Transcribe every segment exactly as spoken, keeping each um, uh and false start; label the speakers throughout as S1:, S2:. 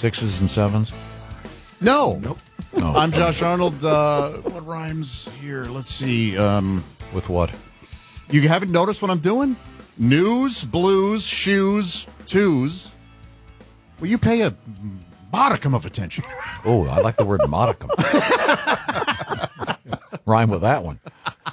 S1: sixes and sevens?
S2: No.
S3: Nope.
S1: No.
S2: I'm Josh Arnold. Uh, what rhymes here? Let's see. Um,
S1: With what?
S2: you haven't noticed what I'm doing? News, blues, shoes, twos. Well, you pay a modicum of attention.
S1: Oh, I like the word modicum. Rhyme with that one.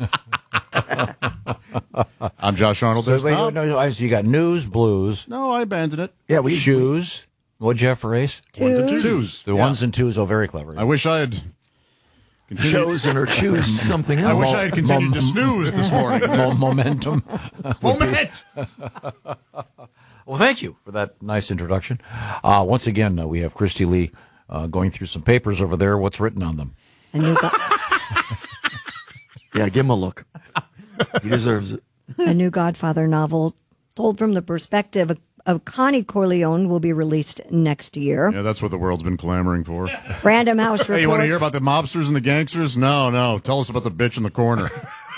S2: I'm Josh Arnold.
S1: So,
S2: There's
S1: wait,
S2: Tom.
S1: no, no, I see you got news, blues,
S2: No, I abandoned it.
S3: Yeah, we
S1: shoes. What'd you have for ace?
S3: One to
S2: Twos.
S3: twos.
S1: The
S2: Yeah.
S1: ones and twos. Oh, very clever.
S2: I wish I had continued.
S3: Chosen or choose something else.
S2: I wish I had continued to snooze this morning.
S1: Mo- momentum.
S2: Moment.
S1: Well, thank you for that nice introduction. Uh, once again, uh, we have Christy Lee uh, going through some papers over there. What's written on them?
S4: A new, go-
S3: Yeah, give him a look. He deserves it.
S4: a new Godfather novel told from the perspective of, of Connie Corleone will be released next year.
S2: Yeah, that's what the world's been clamoring for.
S4: Random House reports.
S2: Hey, you want to hear about the mobsters and the gangsters? No, no. Tell us about the bitch in the corner.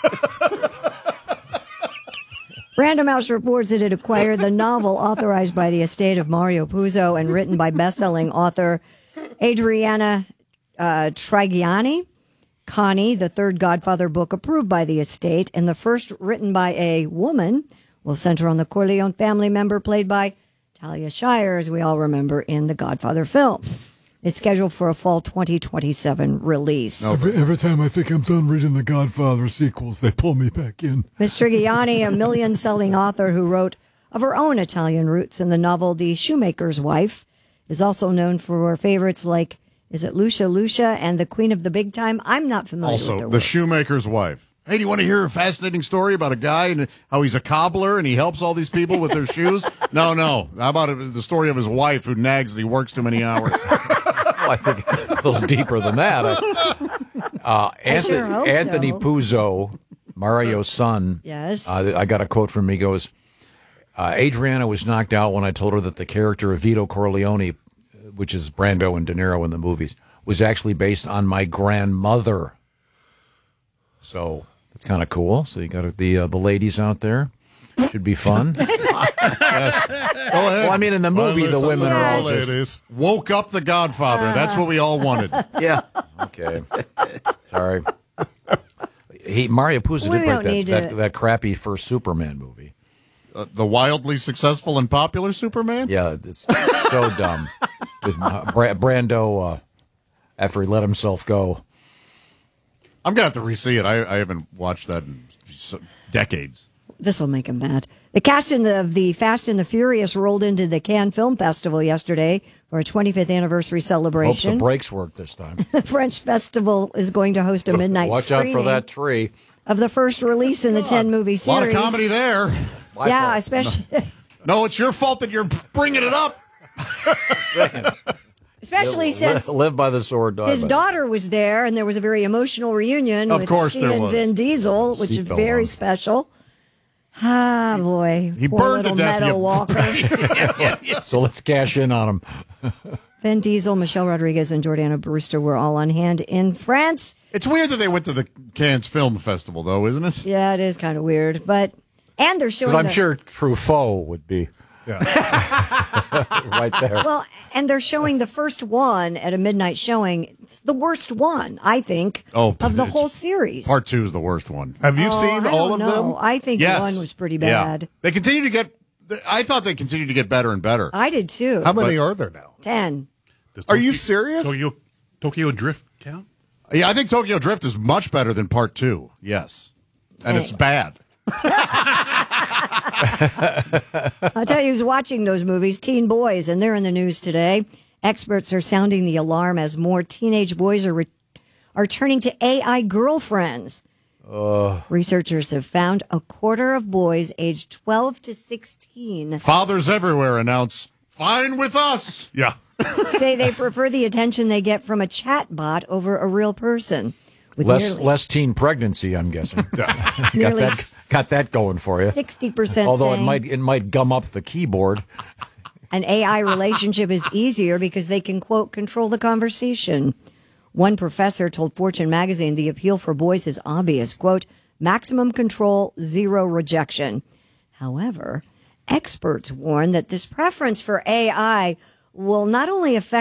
S4: Random House reports that it acquired the novel authorized by the estate of Mario Puzo and written by best-selling author Adriana uh, Trigiani. Connie, the third Godfather book approved by the estate, and the first written by a woman, will center on the Corleone family member played by Talia Shire, as we all remember in the Godfather films. It's scheduled for a fall twenty twenty-seven release.
S5: Every, every time I think I'm done reading the Godfather sequels, they pull me back in.
S4: Miss Trigiani, a million-selling author who wrote of her own Italian roots in the novel The Shoemaker's Wife, is also known for her favorites like, is it Lucia Lucia and The Queen of the Big Time? I'm not familiar with
S2: Also,
S4: their
S2: the
S4: work.
S2: shoemaker's wife. Hey, do you want to hear a fascinating story about a guy and how he's a cobbler and he helps all these people with their shoes? No, no. How about the story of his wife who nags that he works too many hours?
S1: Well, I think it's a little deeper than that. Uh, Anthony,
S4: sure hope
S1: Anthony
S4: so.
S1: Puzo, Mario's son.
S4: Yes.
S1: Uh, I got a quote from him. He goes, uh, Adriana was knocked out when I told her that the character of Vito Corleone, which is Brando and De Niro in the movies, was actually based on my grandmother. So it's kind of cool. So you got the uh, the ladies out there. Should be fun.
S2: Yes. Go ahead.
S1: Well, I mean, in the movie, the women are all just...
S2: Woke up the Godfather. That's what we all wanted.
S3: Yeah.
S1: Okay. Sorry. He, Mario Puzo
S4: We
S1: did
S4: don't
S1: break
S4: need
S1: that, that,
S4: to-
S1: that crappy first Superman movie.
S2: Uh, the wildly successful and popular Superman?
S1: Yeah, it's so dumb. With uh, Bra- Brando, uh, after he let himself go.
S2: I'm going to have to re-see it. I, I haven't watched that in so, decades.
S4: This will make him mad. The cast in the, of the Fast and the Furious rolled into the Cannes Film Festival yesterday for a twenty-fifth anniversary
S1: Hope the
S4: celebration.
S1: brakes work this time.
S4: The French festival is going to host a midnight
S1: Watch out
S4: screening
S1: for that tree.
S4: of the first release in the ten-movie
S2: A
S4: series.
S2: lot of comedy there.
S1: My
S4: Yeah,
S1: fault.
S4: especially
S2: No, it's your fault that you're bringing it up.
S4: especially
S1: Live-
S4: since
S1: live by the sword, die
S4: his
S1: by the-
S4: daughter was there, and there was a very emotional reunion
S2: Of
S4: with
S2: course
S4: she
S2: there
S4: and
S2: was.
S4: Vin Diesel, which is
S1: Seatbelt
S4: very
S1: on.
S4: special. Ah, boy.
S2: He
S4: Poor
S2: burned to
S4: little
S2: death,
S4: Meadow
S2: you-
S4: Walker.
S1: So let's cash in on him.
S4: Vin Diesel, Michelle Rodriguez, and Jordana Brewster were all on hand in France.
S2: It's weird that they went to the Cannes Film Festival, though, isn't it?
S4: Yeah, it is kind of weird, but and they're showing.
S1: Because I'm
S4: the-
S1: sure Truffaut would be right there.
S4: Well, and they're showing the first one at a midnight showing. It's the worst one, I think,
S2: Oh,
S4: of the
S2: it's-
S4: whole series.
S2: Part two is the worst one.
S3: Have you
S4: Oh,
S3: seen
S4: I
S3: all
S4: don't
S3: of
S4: know.
S3: them?
S4: I think
S2: Yes.
S4: one was pretty
S2: Yeah.
S4: bad.
S2: They continue to get. I thought they continued to get better and better.
S4: I did too.
S3: How many are there now?
S4: Ten.
S6: Does
S3: Are you
S6: Tokyo-
S3: serious?
S6: Tokyo, Tokyo Drift count?
S2: Yeah, I think Tokyo Drift is much better than part two. Yes. And it's bad.
S4: I'll tell you who's watching those movies, teen boys, and they're in the news today. Experts are sounding the alarm as more teenage boys are re- are turning to A I girlfriends.
S1: Uh,
S4: Researchers have found a quarter of boys aged twelve to sixteen
S2: Fathers everywhere announce, fine with us.
S6: Yeah.
S4: say they prefer the attention they get from a chat bot over a real person. With
S1: less
S4: nearly
S1: less teen pregnancy, I'm guessing. got
S4: Nearly
S1: that got that going for you.
S4: sixty percent
S1: Although it
S4: saying
S1: might it might gum up the keyboard.
S4: an A I relationship is easier because they can, quote, control the conversation. One professor told Fortune magazine the appeal for boys is obvious, quote, maximum control, zero rejection. However, experts warn that this preference for A I will not only affect